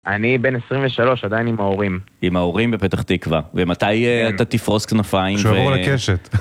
אני בן 23, עדיין עם ההורים. עם ההורים בפתח תקווה. ומתי אתה תפרוס כנפיים? שעבור לקשת.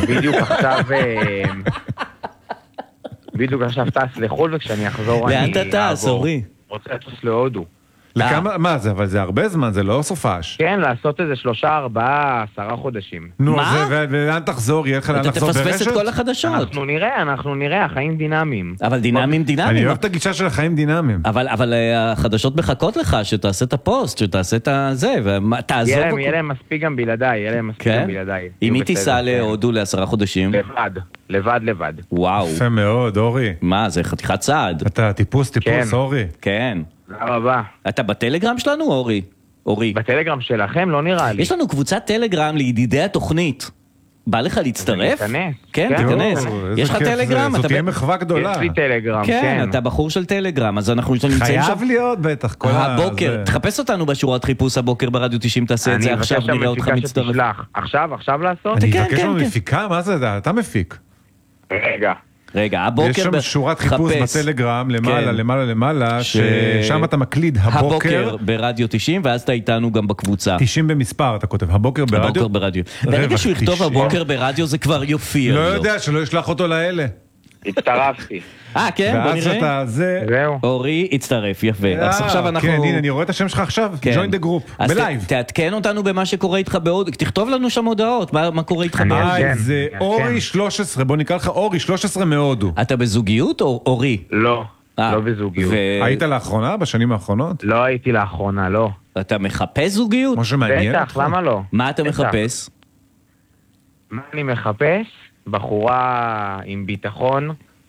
בדיוק עכשיו טס לחול, וכשאני אחזור לאן אתה טס, אורי? רוצה לטוס להודו. מה זה? אבל זה הרבה זמן, זה לא סופש. כן, לעשות איזה 3, 4, 10 חודשים. נו, ולאן תחזור? יהיה לך לאן לחזור ברשת? אתה תפספס את כל החדשות. אנחנו נראה, החיים דינמיים. אבל דינמיים. אני אוהב את הגישה של החיים דינמיים. אבל החדשות מחכות לך, שתעשה את הפוסט, שתעשה את זה, ותעזוב. יהיה להם מספיק גם בלעדיי, אם היא תיסע להודו ל10 חודשים? לבד. וואו. יפה מאוד, אורי. מה, זה חתיכת צעד. אתה טיפוס, אורי. כן. תודה רבה. אתה בטלגרם שלנו, אורי? בטלגרם שלכם לא נראה לי. יש לנו קבוצת טלגרם לידידי התוכנית. בא לך להצטרף? כן, תיכנס. יש לך טלגרם? זאת תהיה מחווה גדולה. יש לי טלגרם, כן. אתה בחור של טלגרם, אז אנחנו נמצאים שם. חייב להיות בטח. הבוקר, תחפש אותנו בשורת חיפוש הבוקר ברדיו 90, תעשה את זה עכשיו, נראה אותך מצטרף. עכשיו לעשות? אני אבקש לנו מפיקה? מה זה? אתה מפיק. רגע, הבוקר... יש שם שורת חיפוש בטלגרם, למעלה, ששם אתה מקליד הבוקר ברדיו 90, ואז אתה איתנו גם בקבוצה. 90 במספר, אתה כותב, הבוקר ברדיו. ברגע שהוא יכתוב הבוקר ברדיו, זה כבר יופיע. לא יודע, שלא ישלח אותו לאלה. הצטרפתי. כן, בוא נראה. ואז אתה זהו. אורי, הצטרף, יפה. עכשיו אנחנו... כן, הנה, אני רואה את השם שלך עכשיו, join the group, בלייב. תעדכן אותנו במה שקורה איתך בהודו, תכתוב לנו שם הודעות, מה קורה איתך בהודו. זה אורי 13, בוא נקרא לך אורי 13 מהודו. אתה בזוגיות או אורי? לא בזוגיות. היית לאחרונה, בשנים האחרונות? לא הייתי לאחרונה, לא. אתה מחפש זוגיות? משהו מעניין? בטח, למה לא? מה אתה מחפש? מה אני מחפש? בחורה עם ביטחון,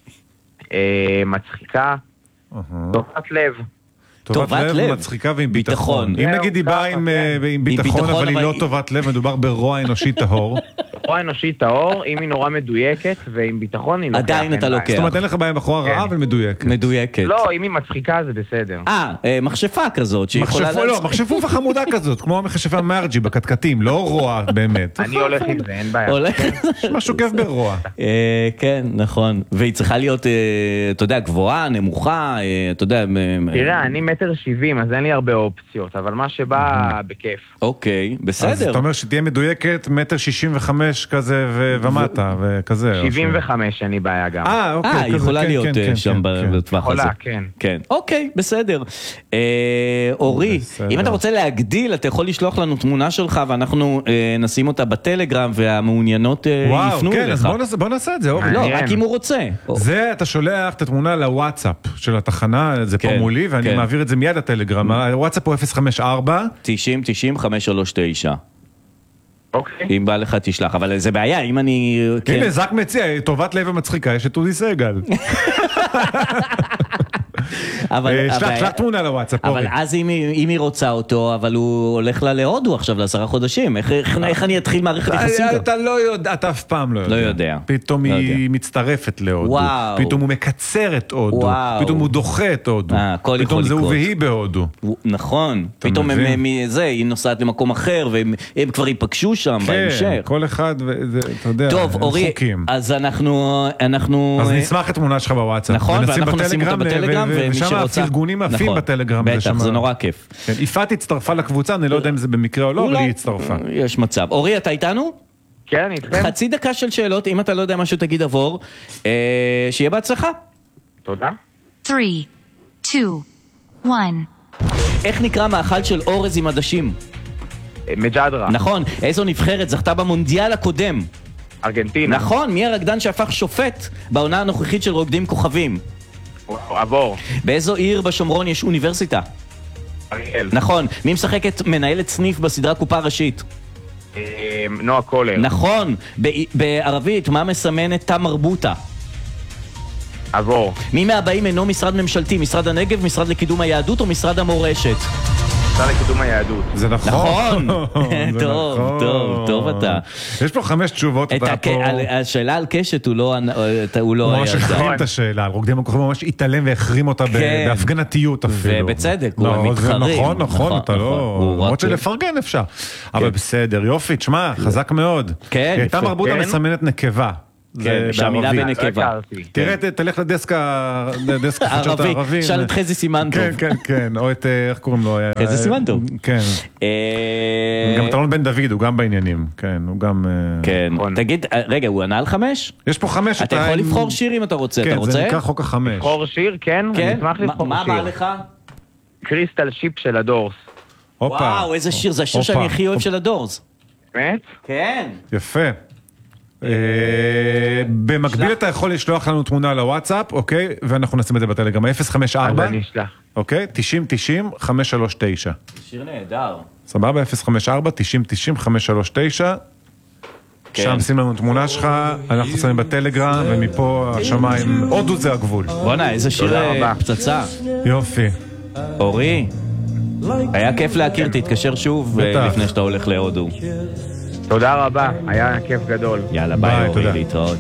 מצחיקה, טובת לב. טובת לב, מצחיקה ועם ביטחון. אם נגיד היא באה עם ביטחון, אבל היא לא טובת לב, מדובר ברוע אנושי טהור. רוע אנושי טהור, אם היא נורא מדויקת, ועם ביטחון היא לוקח. עדיין אתה לוקח. זאת אומרת, אין לך בעיה עם בחורה רעה, אבל מדויקת. מדויקת. לא, אם היא מצחיקה זה בסדר. מכשפה כזאת, שיכולה להצחיק. לא, מכשפופה חמודה כזאת, כמו המכשפה מרג'י בקטקטים, לא רוע באמת. אני הולך עם זה, אין בעיה. משהו כיף ברוע. כן, נכון. והיא צריכה להיות, אתה יודע, גבוהה, נמוכה, אתה יודע... תראה, אני 1.70 אז אין לי הרבה אופציות, אבל מה שבא בכיף. אוקיי, בסדר. אז אתה אומר שתהיה מדויקת 1.65 כזה ומטה וכזה. 75 אין לי בעיה גם. אוקיי. יכולה להיות שם בטווח הזה. כן. אוקיי, בסדר. אורי, אם אתה רוצה להגדיל, אתה יכול לשלוח לנו תמונה שלך, ואנחנו נשים אותה בטלגרם, והמעוניינות יפנו אליך. כן, אז בוא נעשה את זה, אורי. לא, רק אם הוא רוצה. זה, אתה שולח את התמונה לוואטסאפ של התחנה, זה פה מולי, ואני מעביר את זה מיד לטלגרם. הוואטסאפ הוא 054 90 90 539. אוקיי. אם בא לך תשלח, אבל זה בעיה, אם אני... הנה, זק מציע, טובת לב המצחיקה, יש את אודי סגל. שלח תמונה לוואטסאפ. אבל אז אם היא רוצה אותו, אבל הוא הולך לה להודו עכשיו ל10 חודשים, איך אני אתחיל מערכת יחסים? אתה לא יודע, אתה אף פעם לא יודע. פתאום היא מצטרפת להודו, פתאום הוא מקצר את הודו, פתאום הוא דוחה את הודו, פתאום זה הוא והיא בהודו. נכון, פתאום היא נוסעת למקום אחר, והם כבר ייפגשו שם בהמשך. כן, כל אחד, אתה יודע, טוב, אורי, אז אנחנו... אז נשמח את תמונה שלך בוואטסאפ. נכון, ואנחנו נשים אותה בטלגרם, ושם הפרגונים עפים בטלגרם. בטח, זה נורא כיף. יפעת הצטרפה לקבוצה, אני לא יודע אם זה במקרה או לא, אבל היא הצטרפה. יש מצב. אורי, אתה איתנו? כן, אני איתכם. חצי דקה של שאלות, אם אתה לא יודע משהו תגיד עבור, שיהיה בהצלחה. תודה. 3, 2, 1. איך נקרא מאכל של אורז עם עדשים? מג'דרה. נכון, איזו נבחרת זכתה במונדיאל הקודם? ארגנטינה. נכון, מי הרגדן שהפך שופט בעונה הנוכחית של רוקדים כוכבים? עבור. באיזו עיר בשומרון יש אוניברסיטה? אריאל. נכון, מי משחקת מנהלת סניף בסדרה קופה ראשית? נועה קולר. נכון, בערבית מה מסמנת תא מרבוטה? עבור. מי מהבאים אינו משרד ממשלתי? משרד הנגב, משרד לקידום היהדות או משרד המורשת? משרד לקידום היהדות. זה נכון. טוב אתה. יש פה 5 תשובות. השאלה על קשת הוא לא... הוא ממש החרים את השאלה, על רוקדים הכוכבים ממש התעלם והחרים אותה בהפגנתיות אפילו. ובצדק, הוא מתחרים. נכון, אתה לא... למרות שלפרגן אפשר. אבל בסדר, יופי, תשמע, חזק מאוד. כן. הייתה מרבוטה מסמנת נקבה. כן, שהמילה בנקבה. תראה, תלך לדסק החדשות הערבים. שאל את חזי סימנטוב. כן, או את, איך קוראים לו? חזי סימנטוב. כן. גם טרון בן דוד, הוא גם בעניינים. כן, הוא גם... כן. תגיד, רגע, הוא ענה על 5? יש פה 5. אתה יכול לבחור שיר אם אתה רוצה. כן, זה נקרא חוק 5. לבחור שיר, כן? אני אשמח לבחור שיר. מה בא לך? קריסטל שיפ של הדורס. וואו, איזה שיר, זה השיר שאני הכי אוהב של הדורס. באמת? כן. יפה. במקביל אתה יכול לשלוח לנו תמונה לוואטסאפ, אוקיי? ואנחנו נשים את זה בטלגרם. 054, אוקיי? 90-90-539. שיר נהדר. סבבה, 054-90-90-539. שם שים לנו תמונה שלך, אנחנו שמים בטלגרם, ומפה השמיים, הודו זה הגבול. בוא'נה, איזה שיר פצצה. יופי. אורי, היה כיף להכיר, תתקשר שוב לפני שאתה הולך להודו. תודה רבה, היה כיף גדול. יאללה, ביי אורי, להתראות.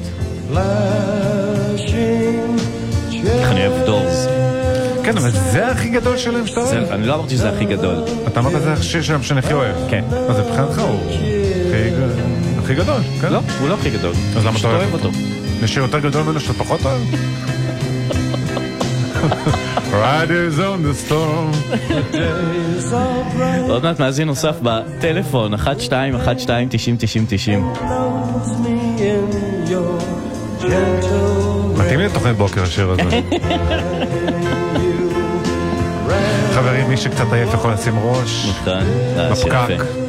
איך אני אוהב דורס. כן, אבל זה הכי גדול שלהם שאתה אוהב? אני לא אמרתי שזה הכי גדול. אתה אמרת זה השיר שלהם שאני הכי אוהב? כן. אז מבחינתך הוא הכי גדול, כן? לא, הוא לא הכי גדול. אז למה אתה אוהב אותו? יש שיר יותר גדול ממנו שאתה פחות אוהב? Riders on the storm. עוד מעט מאזין נוסף בטלפון 1212-90-90-90. מתאים לי לתוכנית בוקר השיר הזה. חברים, מי שקצת עייף יכול לשים ראש בפקק.